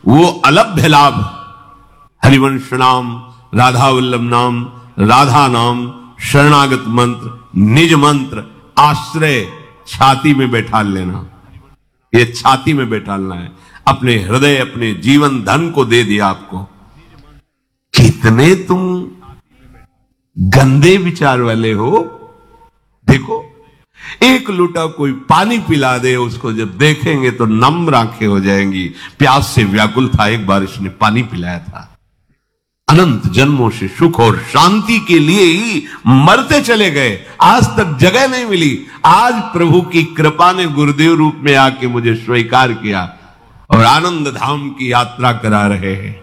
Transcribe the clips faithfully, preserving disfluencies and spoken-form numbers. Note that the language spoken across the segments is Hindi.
वो अलभ्य लाभ, हरिवंश नाम, राधा वल्लभ नाम, राधा नाम, शरणागत मंत्र, निज मंत्र, आश्रय छाती में बैठा लेना। ये छाती में बैठालना है। अपने हृदय, अपने जीवन धन को दे दिया आपको। कितने तुम गंदे विचार वाले हो। देखो, एक लूटा कोई पानी पिला दे, उसको जब देखेंगे तो नम्र आंखें हो जाएंगी। प्यास से व्याकुल था, एक बार इसने पानी पिलाया था। अनंत जन्मों से सुख और शांति के लिए ही मरते चले गए, आज तक जगह नहीं मिली। आज प्रभु की कृपा ने गुरुदेव रूप में आके मुझे स्वीकार किया और आनंद धाम की यात्रा करा रहे हैं।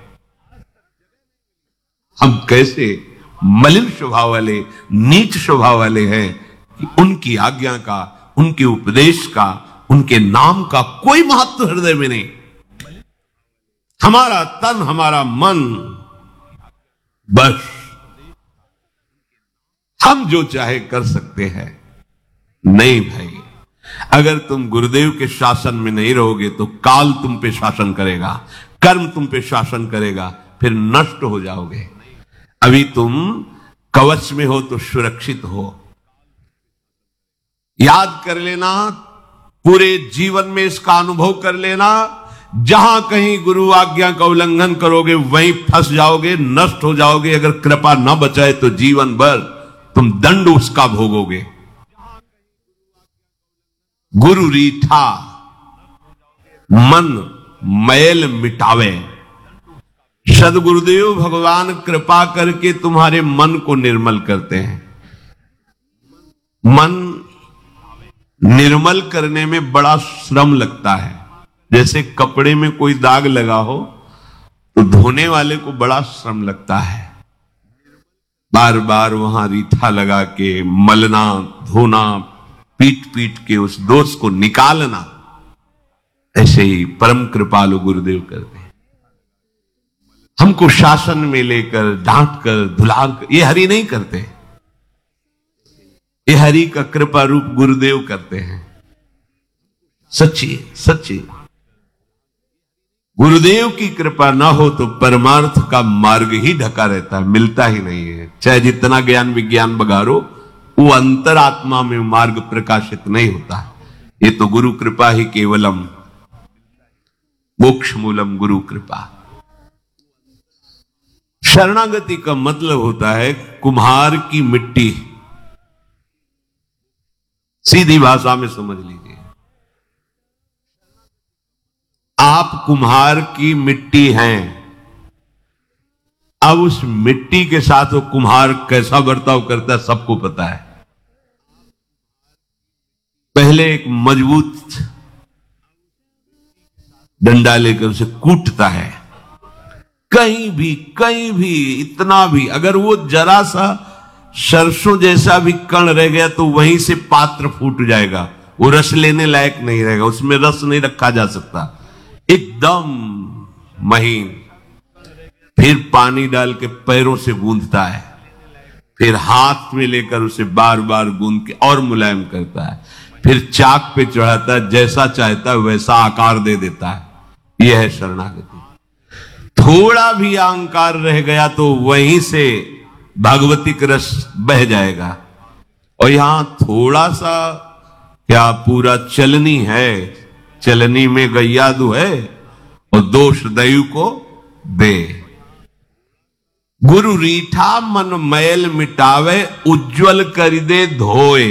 हम कैसे मलिन स्वभाव वाले, नीच स्वभाव वाले हैं कि उनकी आज्ञा का, उनके उपदेश का, उनके नाम का कोई महत्व हृदय में नहीं। हमारा तन, हमारा मन, बस हम जो चाहे कर सकते हैं। नहीं भाई, अगर तुम गुरुदेव के शासन में नहीं रहोगे तो काल तुम पे शासन करेगा, कर्म तुम पे शासन करेगा, फिर नष्ट हो जाओगे। अभी तुम कवच में हो तो सुरक्षित हो। याद कर लेना, पूरे जीवन में इसका अनुभव कर लेना, जहां कहीं गुरु आज्ञा का उल्लंघन करोगे वहीं फंस जाओगे, नष्ट हो जाओगे। अगर कृपा न बचाए तो जीवन भर तुम दंड उसका भोगोगे। गुरु रीठा मन मैल मिटावे। सदगुरुदेव भगवान कृपा करके तुम्हारे मन को निर्मल करते हैं। मन निर्मल करने में बड़ा श्रम लगता है। जैसे कपड़े में कोई दाग लगा हो तो धोने वाले को बड़ा श्रम लगता है, बार बार वहां रीठा लगा के मलना, धोना, पीट पीट के उस दोष को निकालना। ऐसे ही परम कृपालु गुरुदेव करते हैं। हमको शासन में लेकर, डांट कर, धुलार कर, ये हरि नहीं करते। ये हरि का कृपा रूप गुरुदेव करते हैं। सच्ची सच्ची गुरुदेव की कृपा ना हो तो परमार्थ का मार्ग ही ढका रहता है, मिलता ही नहीं है। चाहे जितना ज्ञान विज्ञान बघारो, वो अंतरात्मा में मार्ग प्रकाशित नहीं होता। ये तो गुरु कृपा ही केवलम मोक्ष मूलम गुरु कृपा। शरणागति का मतलब होता है कुम्हार की मिट्टी। सीधी भाषा में समझ लीजिए, आप कुम्हार की मिट्टी हैं। अब उस मिट्टी के साथ वो कुम्हार कैसा बर्ताव करता है सबको पता है। पहले एक मजबूत डंडा लेकर उसे कूटता है। कहीं भी कहीं भी इतना भी अगर वो जरा सा सरसों जैसा भी कण रह गया तो वहीं से पात्र फूट जाएगा, वो रस लेने लायक नहीं रहेगा, उसमें रस नहीं रखा जा सकता, एकदम महीन। फिर पानी डाल के पैरों से गूंथता है, फिर हाथ में लेकर उसे बार बार गूंथ के और मुलायम करता है, फिर चाक पे चढ़ाता है, जैसा चाहता है वैसा आकार दे देता है। यह है शरणागति। थोड़ा भी अहंकार रह गया तो वहीं से भागवतिक रस बह जाएगा। और यहां थोड़ा सा क्या, पूरा चलनी है, चलनी में गैयादू है और दोष दैव को दे। गुरु रीठा मन मैल मिटावे, उज्जवल कर दे धोए।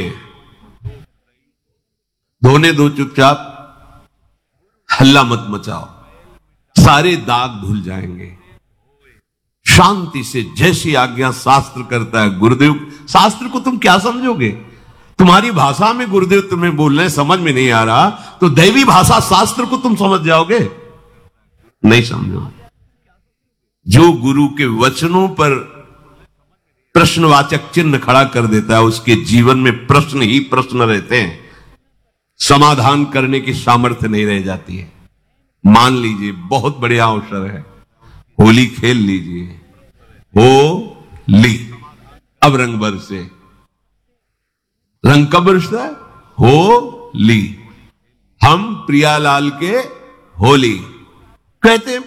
धोने दो चुपचाप, हल्ला मत मचाओ, सारे दाग धुल जाएंगे। शांति से जैसी आज्ञा शास्त्र करता है गुरुदेव। शास्त्र को तुम क्या समझोगे? तुम्हारी भाषा में गुरुदेव तुम्हें बोल रहे, समझ में नहीं आ रहा तो दैवी भाषा शास्त्र को तुम समझ जाओगे? नहीं समझोगे। जो गुरु के वचनों पर प्रश्नवाचक चिन्ह खड़ा कर देता है उसके जीवन में प्रश्न ही प्रश्न रहते हैं, समाधान करने की सामर्थ्य नहीं रह जाती है। मान लीजिए बहुत बढ़िया अवसर है, होली खेल लीजिए। हो ली, अब रंग बरसे। रंग कब बरसता है? हो ली। हम प्रियालाल के होली कहते हैं।